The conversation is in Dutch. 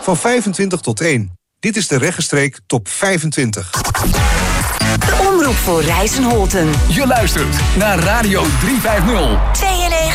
van 25 tot 1. Dit is de Regenstreek Top 25. De omroep voor Rijssen-Holten. Je luistert naar Radio 350.